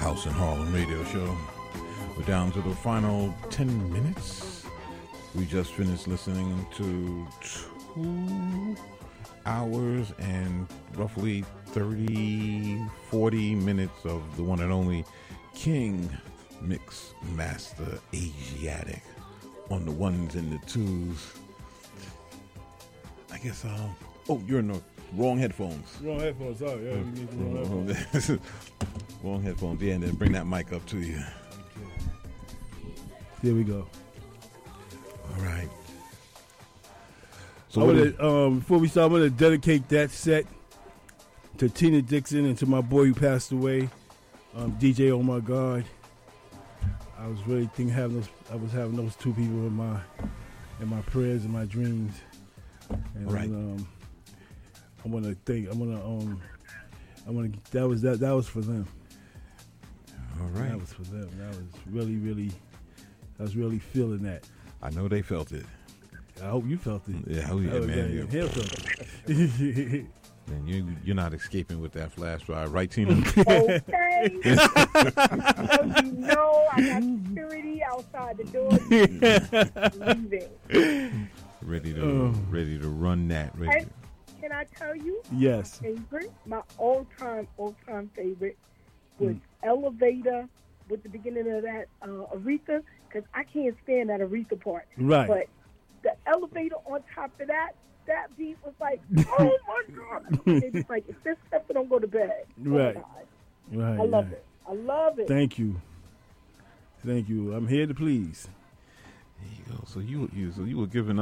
House in Harlem radio show. We're down to the final 10 minutes. We just finished listening to 2 hours and roughly 40 minutes of the one and only King Mix Master Asiatic on the ones and the twos. I guess, you're in the wrong headphones. Wrong headphones, sorry. Yeah, you need the wrong headphones. Wrong headphones, yeah, and then bring that mic up to you. Okay. There we go. All right. So before we start, I'm going to dedicate that set to Tina Dixon and to my boy who passed away, DJ Oh My God. I was really having those two people in my prayers and my dreams. And right. That was for them. All right. That was for them. That was really feeling that. I know they felt it. I hope you felt it. Yeah, man. Him felt it. Man, you're not escaping with that flash drive, right, Tina? Okay. So you know I got security outside the door. Leaving. Ready to run that. And can I tell you? Yes. My all-time favorite was Elevator with the beginning of that Aretha, because I can't stand that Aretha part. Right. But the Elevator on top of that beat was like, oh my God. It's like, if this stuff, don't go to bed. Right. Oh my God. Right. I love it. I love it. Thank you. I'm here to please. There you go. So you were giving